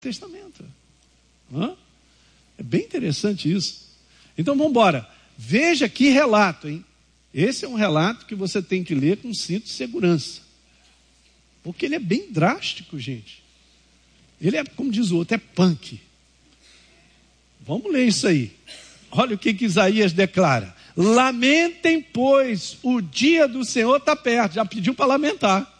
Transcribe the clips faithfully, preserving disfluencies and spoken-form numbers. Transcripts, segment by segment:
Testamento. Hã? É bem interessante isso. Então vamos embora. Veja que relato, hein? Esse é um relato que você tem que ler com cinto de segurança. Porque ele é bem drástico, gente. Ele é, como diz o outro, é punk. Vamos ler isso aí. Olha o que, que Isaías declara. Lamentem, pois, o dia do Senhor está perto. Já pediu para lamentar.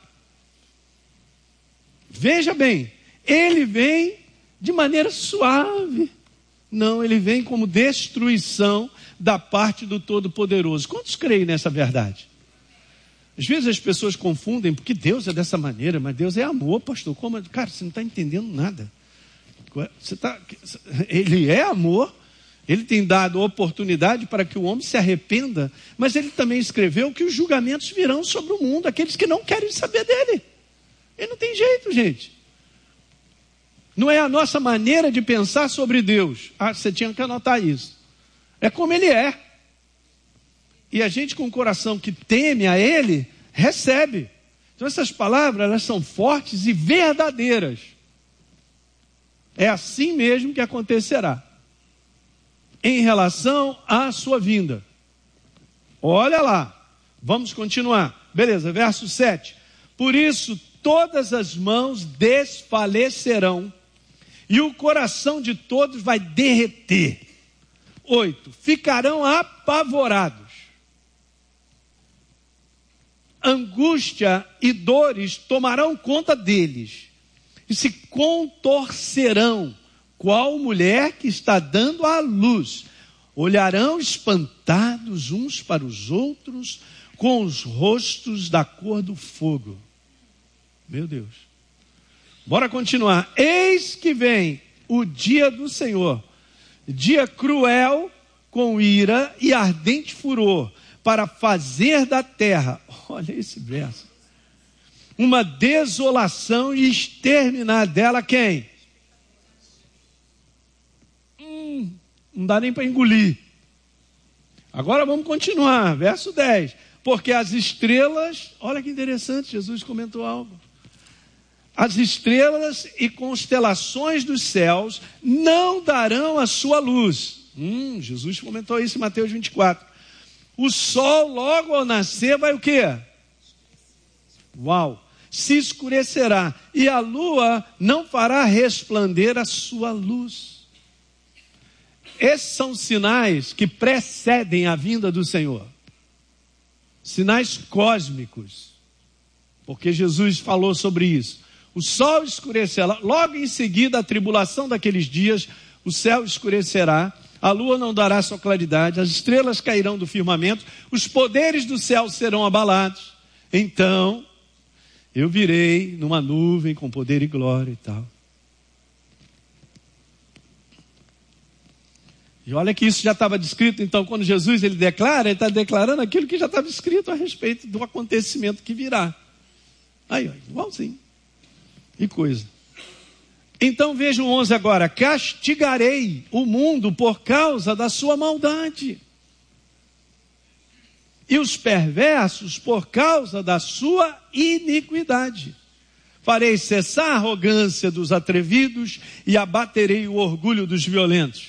Veja bem, ele vem de maneira suave. Não, ele vem como destruição da parte do Todo-Poderoso. Quantos creem nessa verdade? Às vezes as pessoas confundem, porque Deus é dessa maneira, mas Deus é amor, pastor. Como? Cara, você não está entendendo nada. Você tá, ele é amor, ele tem dado oportunidade para que o homem se arrependa, mas ele também escreveu que os julgamentos virão sobre o mundo, aqueles que não querem saber dele. Ele não tem jeito, gente. Não é a nossa maneira de pensar sobre Deus. Ah, você tinha que anotar isso. É como ele é. E a gente com o coração que teme a ele, recebe. Então essas palavras, elas são fortes e verdadeiras. É assim mesmo que acontecerá. Em relação à sua vinda. Olha lá. Vamos continuar. Beleza, verso sete. Por isso, todas as mãos desfalecerão e o coração de todos vai derreter. Oito. Ficarão apavorados. Angústia e dores tomarão conta deles e se contorcerão, qual mulher que está dando à luz. Olharão espantados uns para os outros, com os rostos da cor do fogo. Meu Deus. Bora continuar. Eis que vem o dia do Senhor, dia cruel, com ira e ardente furor, para fazer da terra, olha esse verso, uma desolação e exterminar dela quem? Hum, não dá nem para engolir. Agora vamos continuar, verso dez. Porque as estrelas, olha que interessante, Jesus comentou algo. As estrelas e constelações dos céus não darão a sua luz. Hum, Jesus comentou isso em Mateus vinte e quatro. O sol logo ao nascer vai o quê? Uau! Se escurecerá e a lua não fará resplandecer a sua luz. Esses são sinais que precedem a vinda do Senhor. Sinais cósmicos. Porque Jesus falou sobre isso. O sol escurecerá, logo em seguida a tribulação daqueles dias, o céu escurecerá, a lua não dará sua claridade, as estrelas cairão do firmamento, os poderes do céu serão abalados. Então, eu virei numa nuvem com poder e glória e tal. E olha que isso já estava descrito, então, quando Jesus ele declara, ele está declarando aquilo que já estava escrito a respeito do acontecimento que virá. Aí, ó, igualzinho. Que coisa. Então veja o onze agora. Castigarei o mundo por causa da sua maldade. E os perversos por causa da sua iniquidade. Farei cessar a arrogância dos atrevidos e abaterei o orgulho dos violentos.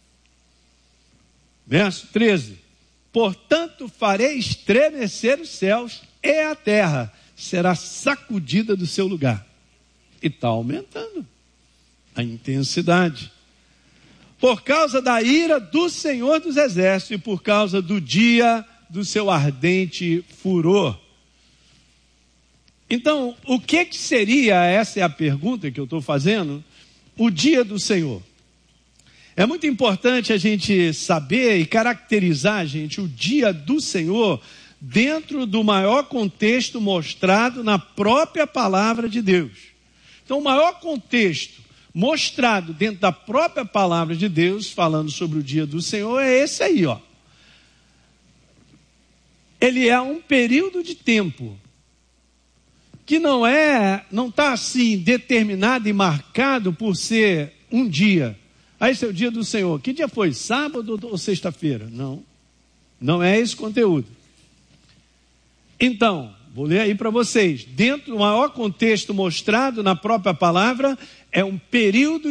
Verso treze. Portanto farei estremecer os céus e a terra será sacudida do seu lugar. E está aumentando a intensidade. Por causa da ira do Senhor dos Exércitos e por causa do dia do seu ardente furor. Então, o que, que seria, essa é a pergunta que eu estou fazendo, o dia do Senhor? É muito importante a gente saber e caracterizar, gente, o dia do Senhor dentro do maior contexto mostrado na própria palavra de Deus. Então, o maior contexto mostrado dentro da própria palavra de Deus, falando sobre o dia do Senhor, é esse aí, ó. Ele é um período de tempo que não é, não está assim determinado e marcado por ser um dia. Ah, esse é o dia do Senhor. Que dia foi? Sábado ou sexta-feira? Não, não é esse conteúdo. Então, vou ler aí para vocês. Dentro do maior contexto mostrado na própria palavra, é um período